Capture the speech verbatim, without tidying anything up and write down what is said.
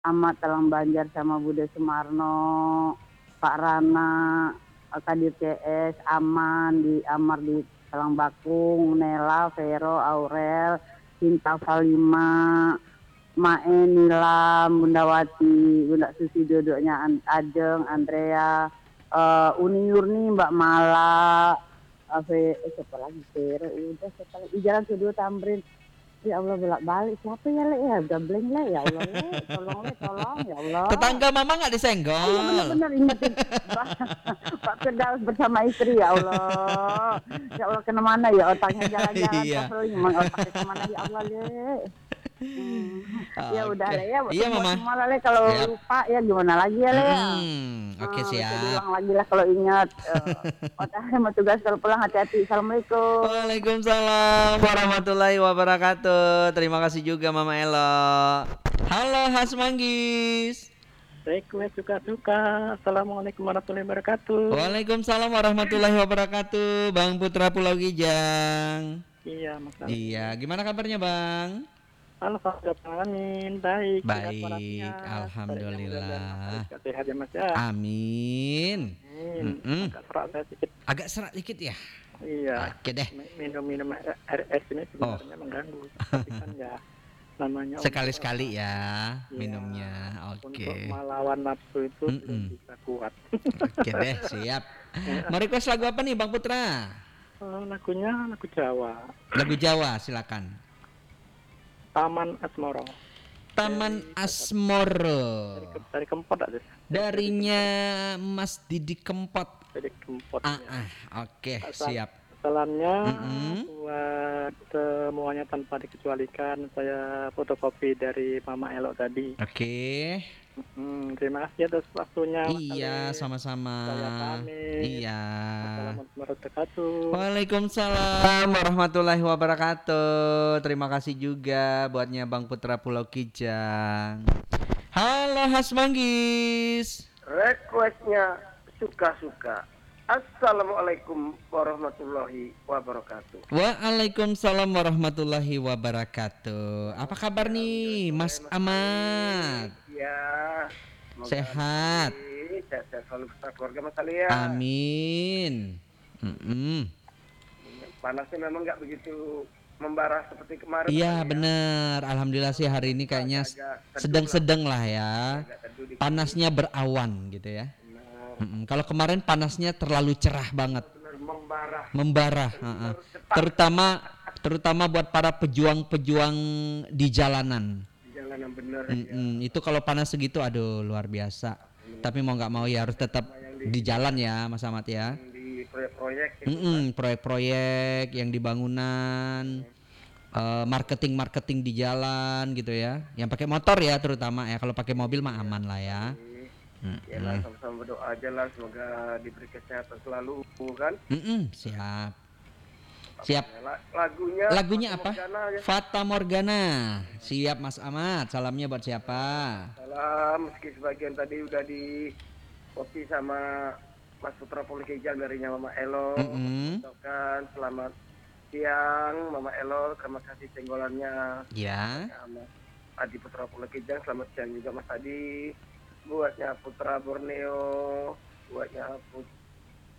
Ahmad Talang Banjar sama Bude Sumarno, Pak Rana, Kadir C S, Aman di Amar di Talang Bakung, Nela, Vero, Aurel, Cinta Salima, Mae, Nilam, Bundawati, Bunda Susi, dua-duanya Ajeng, Andrea, uh, Uni Yurni, Mbak Mala, Ave, eh, siapa lagi Vero, udah siapa lagi, Jalan Kedua Tamrin. Ya Allah bolak-balik siapa ya Le ya udah blank Le ya Allah Le tolong Le tolong ya Allah. Tetangga mama nggak Oh iya disenggol. benar-benar ingetin Pak Firdaus bersama istri ya Allah. Ya Allah kemana ya otaknya jalan-jalan Iya. traveling emang otaknya kemana ya Allah Le. Hmm. Ya udah Oke. Le ya Iya buat mama. semua lah Le kalau Siap. lupa ya gimana lagi ya Le ya. Mm-mm. Oke Hmm, bisa siap. diulang lagi lah kalau ingat. Uh, otaknya mau tugas kalau pulang hati-hati. Assalamualaikum. Waalaikumsalam warahmatullahi wabarakatuh. Terima kasih juga Mama Elo. Halo Has Manggis. Request suka-suka. Assalamualaikum warahmatullahi wabarakatuh. Waalaikumsalam warahmatullahi wabarakatuh. Bang Putra Pulau Gijang. Iya, Mas. Iya, gimana kabarnya Bang? Alhamdulillah, amin. Baik. Baik, alhamdulillah. Sehat ya Mas ya. Amin. Amin. Agak serak saya sedikit. Agak serak dikit ya. Iya. Oke deh. Minum-minum air es ini sebenarnya oh. mengganggu. Tapi kan ya namanya sekali-sekali ya, ya minumnya. Oke. Untuk melawan nafsu itu Mm-mm. bisa kuat. Oke deh, siap. Mau request lagu apa nih Bang Putra? Uh, lagunya lagu Jawa. Lagu Jawa, silakan. Taman Asmoro. Taman dari, Asmoro. Dari, dari Kempot aja. Darinya Mas Didi Kempot. Didi Kempot. Ah, ya. ah oke, okay, siap. Salamnya mm-hmm. buat semuanya tanpa dikecualikan. Saya fotokopi dari Mama Elo tadi. Oke. Okay. Hmm, terima kasih atas waktunya. Iya, sama-sama. Saya pamit. Iya. Assalamualaikum warahmatullahi wabarakatuh. Waalaikumsalam warahmatullahi wabarakatuh. Terima kasih juga buatnya Bang Putra Pulau Kijang. Halo Has Manggis. Requestnya suka-suka. Assalamualaikum warahmatullahi wabarakatuh. Waalaikumsalam warahmatullahi wabarakatuh. Apa kabar nih Mas Ahmad? Ya, sehat. Sehat selalu beserta keluarga Mas Ali ya. Amin. Mm-mm. Panasnya memang nggak begitu membara seperti kemarin. Iya bener. Alhamdulillah sih hari ini kayaknya sedang-sedang lah ya. Panasnya berawan gitu ya. Mm-mm. Kalau kemarin panasnya terlalu cerah banget, membara, membara, uh-uh. terutama terutama buat para pejuang-pejuang di jalanan. Di jalanan bener. Ya. Itu kalau panas segitu, aduh luar biasa. Hmm. Tapi mau nggak mau ya harus tetap di, di jalan ya, Mas Ahmad ya. Di proyek-proyek, gitu kan? Proyek-proyek yang di bangunan, hmm. uh, marketing-marketing di jalan gitu ya. Yang pakai motor ya terutama ya. Kalau pakai mobil mah aman lah ya. Hmm. Ya lah, sama-sama berdoa aja lah, semoga diberi kesehatan selalu kan. Mm-mm, siap. Siap. Lagunya Lagunya Fata apa? Morgana, ya. Fata Morgana. Siap Mas Ahmad. Salamnya buat siapa? Salam, meski sebagian tadi udah di kopi sama Mas Putra Pulau Kijang dari Mama Elo. Mm-hmm. Ucapkan selamat siang Mama Elo, terima kasih cenggolannya. Ya. Mas Adi Putra Pulau Kijang, selamat siang juga Mas Adi. Buatnya Putra Borneo, buatnya Putra